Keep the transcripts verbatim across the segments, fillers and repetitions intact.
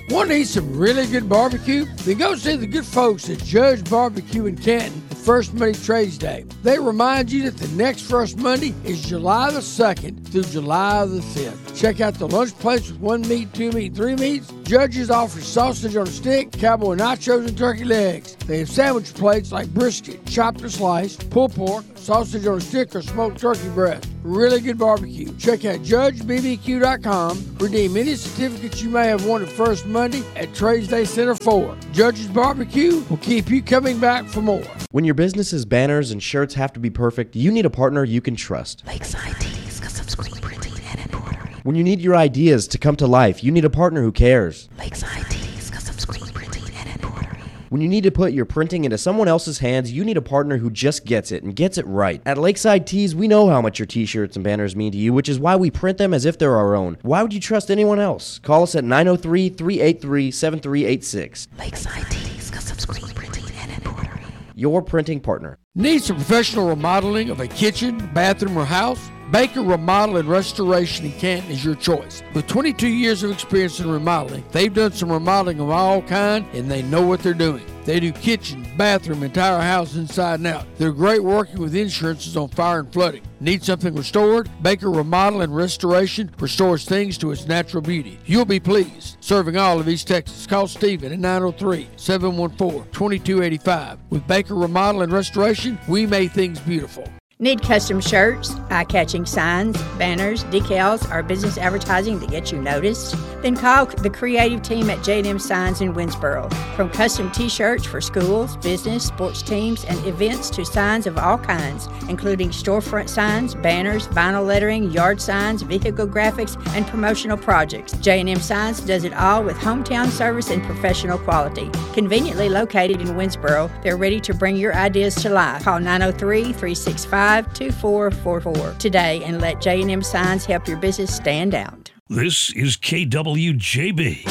Want to eat some really good barbecue? Then go see the good folks at Judge Barbecue in Canton the first Monday Trades Day. They remind you that the next First Monday is July the second through July the fifth. Check out the lunch place with one meat, two meat, three meats. Judges offer sausage on a stick, cowboy nachos, and turkey legs. They have sandwich plates like brisket, chopped or sliced, pulled pork, sausage on a stick, or smoked turkey breast. Really good barbecue. Check out judge b b q dot com. Redeem any certificates you may have won at First Monday at Trades Day Center four. Judge's Barbecue will keep you coming back for more. When your business's banners and shirts have to be perfect, you need a partner you can trust. Lakeside Tees, custom screen printing and embroidery. When you need your ideas to come to life, you need a partner who cares. Lakeside Tees, custom screen printing and embroidery. When you need to put your printing into someone else's hands, you need a partner who just gets it and gets it right. At Lakeside Tees, we know how much your t-shirts and banners mean to you, which is why we print them as if they're our own. Why would you trust anyone else? Call us at nine oh three, three eight three, seven three eight six. Lakeside Tees, custom screen printing and embroidery. Your printing partner. Need some professional remodeling of a kitchen, bathroom, or house? Baker Remodel and Restoration in Canton is your choice. With twenty-two years of experience in remodeling, they've done some remodeling of all kind, and they know what they're doing. They do kitchen, bathroom, entire house inside and out. They're great working with insurances on fire and flooding. Need something restored? Baker Remodel and Restoration restores things to its natural beauty. You'll be pleased. Serving all of East Texas. Call Stephen at nine oh three, seven one four, two two eight five. With Baker Remodel and Restoration, we make things beautiful. Need custom shirts, eye-catching signs, banners, decals, or business advertising to get you noticed? Then call the creative team at J and M Signs in Winsboro. From custom t-shirts for schools, business, sports teams, and events to signs of all kinds, including storefront signs, banners, vinyl lettering, yard signs, vehicle graphics, and promotional projects. J and M Signs does it all with hometown service and professional quality. Conveniently located in Winsboro, they're ready to bring your ideas to life. Call nine oh three, three six five, two four four four today and let J and M Signs help your business stand out. This is K W J B,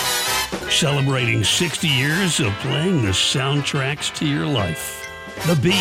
celebrating sixty years of playing the soundtracks to your life. The Beat.